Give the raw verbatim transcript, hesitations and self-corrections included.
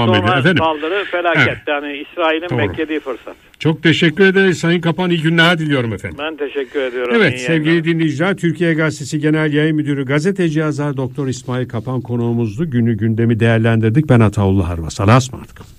devam ediyor. Efendim. Saldırı felaket. Evet. Yani İsrail'in Doğru. beklediği fırsat. Çok teşekkür ederiz Sayın Kapan. İyi günler diliyorum efendim. Ben teşekkür ediyorum. Evet sevgili dinleyiciler, Türkiye Gazetesi Genel Yayın Müdürü Gazeteci yazar Doktor İsmail Kapan konuğumuzdu. Günü gündemi değerlendirdik. Ben Ataullah Harvas. Allah'a ısmarladık.